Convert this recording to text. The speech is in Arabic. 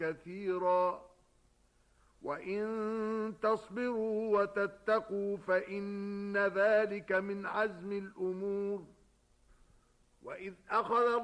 كثيرا وإن تصبروا وتتقوا فإن ذلك من عزم الأمور وإذ أخذ